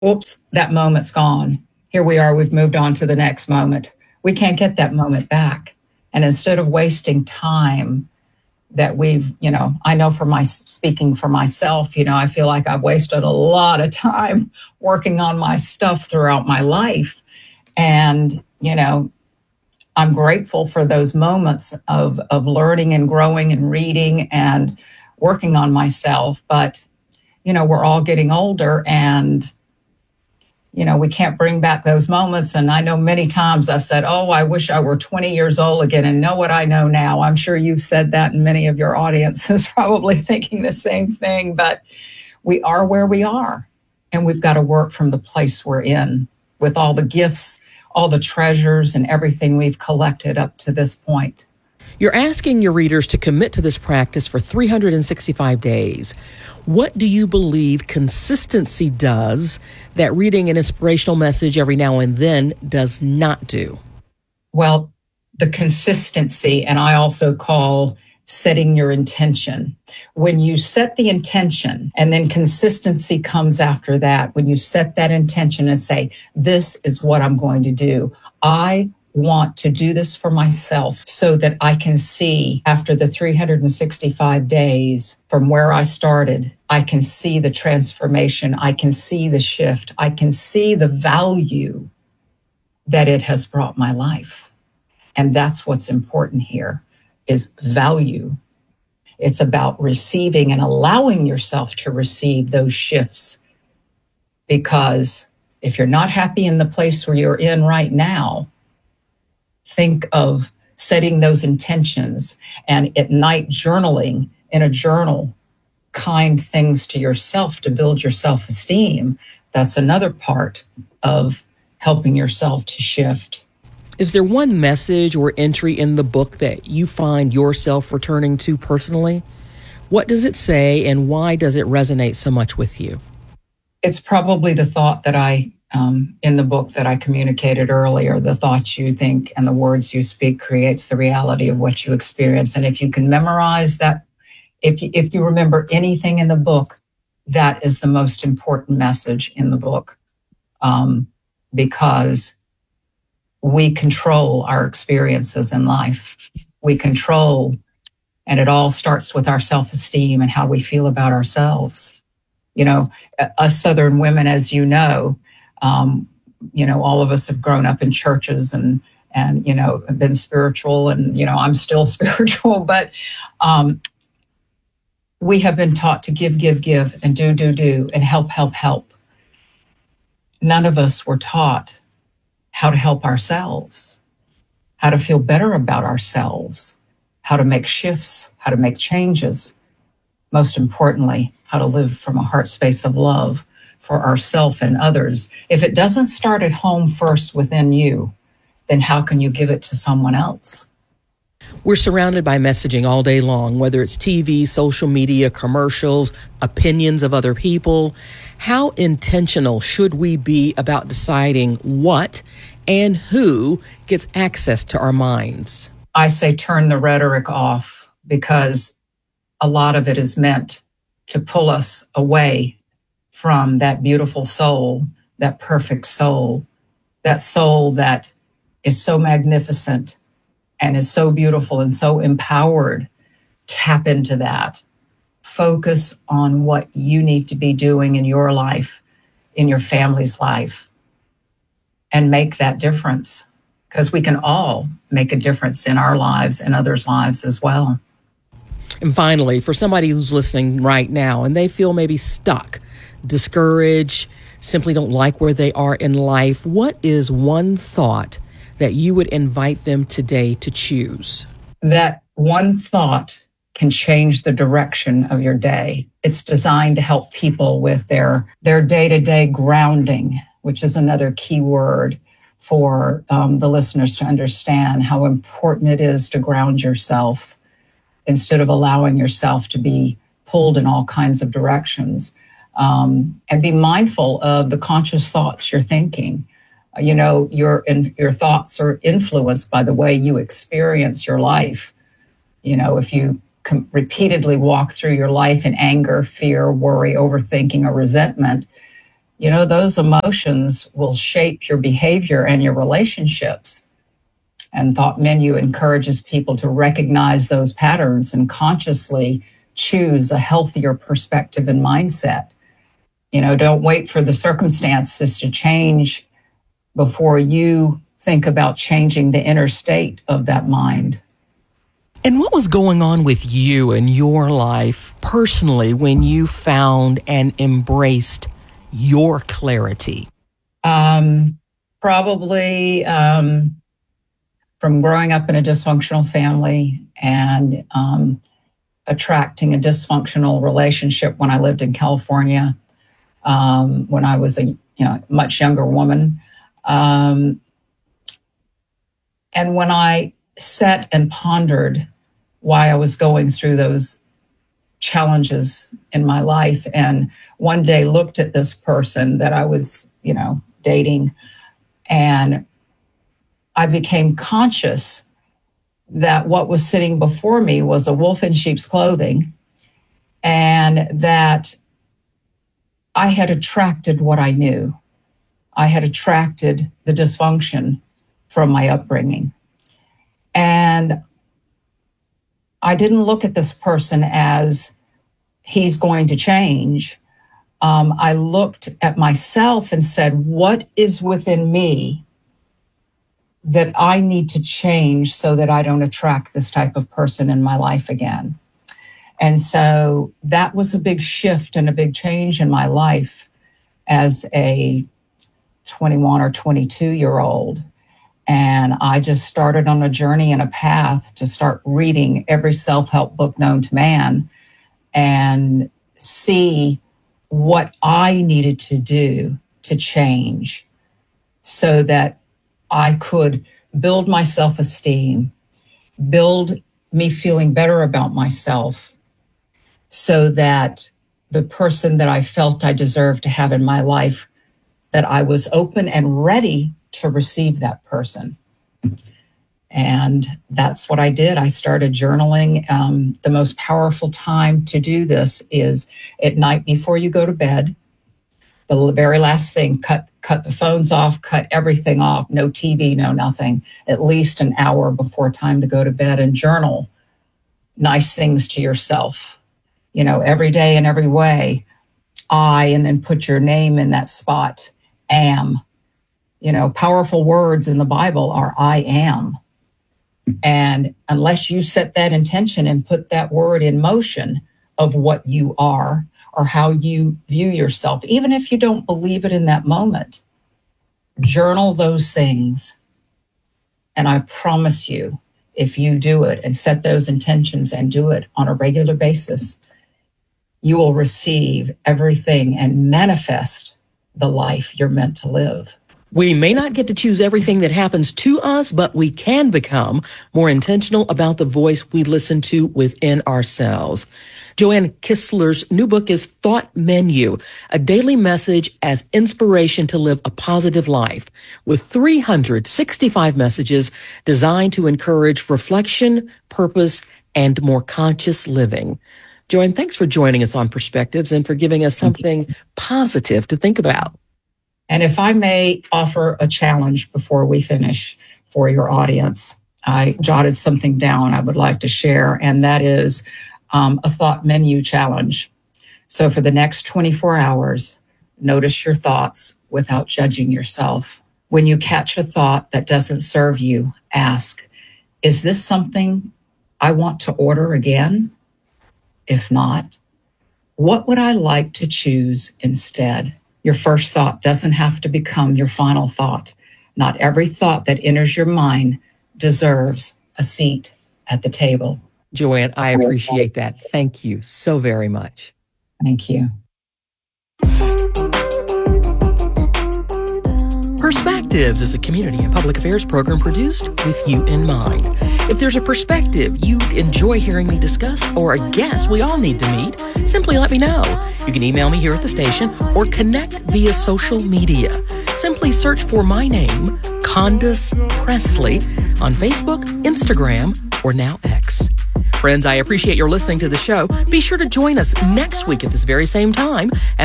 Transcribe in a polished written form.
Oops, that moment's gone. Here we are, we've moved on to the next moment. We can't get that moment back. And instead of wasting time that I know speaking for myself, I feel like I've wasted a lot of time working on my stuff throughout my life. And, I'm grateful for those moments of learning and growing and reading and working on myself. But, we're all getting older and, we can't bring back those moments. And I know many times I've said, oh, I wish I were 20 years old again and know what I know now. I'm sure you've said that, and many of your audience is probably thinking the same thing. But we are where we are, and we've got to work from the place we're in with all the gifts, all the treasures, and everything we've collected up to this point. You're asking your readers to commit to this practice for 365 days. What do you believe consistency does that reading an inspirational message every now and then does not do? Well, the consistency, and I also call setting your intention. When you set the intention and then consistency comes after that, when you set that intention and say, this is what I'm going to do. I want to do this for myself so that I can see after the 365 days from where I started, I can see the transformation. I can see the shift. I can see the value that it has brought my life. And that's what's important here is value. It's about receiving and allowing yourself to receive those shifts. Because if you're not happy in the place where you're in right now, think of setting those intentions and at night journaling in a journal, kind things to yourself to build your self-esteem. That's another part of helping yourself to shift. Is there one message or entry in the book that you find yourself returning to personally? What does it say and why does it resonate so much with you? It's probably the thought that in the book that I communicated earlier, the thoughts you think and the words you speak creates the reality of what you experience. And if you can memorize that, if you remember anything in the book, that is the most important message in the book, because we control our experiences in life. We control, and it all starts with our self-esteem and how we feel about ourselves. Us Southern women, as all of us have grown up in churches and have been spiritual, and I'm still spiritual, but we have been taught to give, and do, and help. None of us were taught how to help ourselves, how to feel better about ourselves, how to make shifts, how to make changes. Most importantly, how to live from a heart space of love for ourselves and others. If it doesn't start at home first within you, then how can you give it to someone else? We're surrounded by messaging all day long, whether it's TV, social media, commercials, opinions of other people. How intentional should we be about deciding what and who gets access to our minds? I say turn the rhetoric off, because a lot of it is meant to pull us away from that beautiful soul, that perfect soul, that soul that is so magnificent and is so beautiful and so empowered. Tap into that. Focus on what you need to be doing in your life, in your family's life, and make that difference, because we can all make a difference in our lives and others' lives as well. And finally, for somebody who's listening right now and they feel maybe stuck, discouraged, simply don't like where they are in life, what is one thought that you would invite them today to choose? That one thought can change the direction of your day. It's designed to help people with their day-to-day grounding, which is another key word for the listeners to understand how important it is to ground yourself instead of allowing yourself to be pulled in all kinds of directions. And be mindful of the conscious thoughts you're thinking. Your thoughts are influenced by the way you experience your life. If you repeatedly walk through your life in anger, fear, worry, overthinking, or resentment, those emotions will shape your behavior and your relationships. And Thought Menu encourages people to recognize those patterns and consciously choose a healthier perspective and mindset. Don't wait for the circumstances to change before you think about changing the inner state of that mind. And what was going on with you in your life personally when you found and embraced your clarity? Probably from growing up in a dysfunctional family and attracting a dysfunctional relationship when I lived in California, when I was a much younger woman. And when I sat and pondered why I was going through those challenges in my life, and one day looked at this person that I was, dating, and I became conscious that what was sitting before me was a wolf in sheep's clothing, and that I had attracted what I knew. I had attracted the dysfunction from my upbringing. And I didn't look at this person as he's going to change. I looked at myself and said, what is within me that I need to change so that I don't attract this type of person in my life again? And so that was a big shift and a big change in my life as a 21 or 22-year-old. And I just started on a journey and a path to start reading every self-help book known to man and see what I needed to do to change so that I could build my self-esteem, build me feeling better about myself, so that the person that I felt I deserved to have in my life, that I was open and ready to receive that person. And that's what I did. I started journaling. The most powerful time to do this is at night before you go to bed. The very last thing, cut the phones off, cut everything off, no TV, no nothing, at least an hour before time to go to bed, and journal nice things to yourself. Every day in every way, and then put your name in that spot, am. Powerful words in the Bible are I am. And unless you set that intention and put that word in motion of what you are or how you view yourself, even if you don't believe it in that moment, journal those things. And I promise you, if you do it and set those intentions and do it on a regular basis, you will receive everything and manifest the life you're meant to live. We may not get to choose everything that happens to us, but we can become more intentional about the voice we listen to within ourselves. Joanne Kistler's new book is Thought Menu, a daily message as inspiration to live a positive life, with 365 messages designed to encourage reflection, purpose, and more conscious living. Joanne, thanks for joining us on Perspectives and for giving us something positive to think about. And if I may offer a challenge before we finish for your audience, I jotted something down I would like to share, and that is a thought menu challenge. So for the next 24 hours, notice your thoughts without judging yourself. When you catch a thought that doesn't serve you, ask, is this something I want to order again? If not, what would I like to choose instead? Your first thought doesn't have to become your final thought. Not every thought that enters your mind deserves a seat at the table. Joanne, I appreciate that. Thank you so very much. Thank you. Perspectives is a community and public affairs program produced with you in mind. If there's a perspective you'd enjoy hearing me discuss or a guest we all need to meet, simply let me know. You can email me here at the station or connect via social media. Simply search for my name, Condace Pressley, on Facebook, Instagram, or now X. Friends, I appreciate your listening to the show. Be sure to join us next week at this very same time